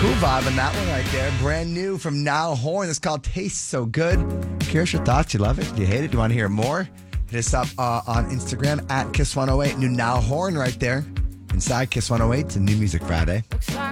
Cool vibe on that one right there. Brand new from Now Horn. It's called Tastes So Good. Curious your thoughts. You love it? Do you hate it? Do you want to hear more? Hit us up on Instagram at Kiss 108. New Now Horn right there. Inside Kiss 108. It's a New Music Friday. Looks like